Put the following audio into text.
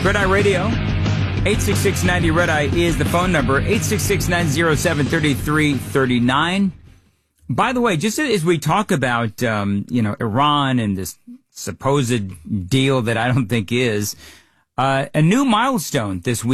Red Eye Radio. 866-90 Red Eye is the phone number. 866-907-3339. By the way, just as we talk about, Iran and this supposed deal that I don't think is, a new milestone this week.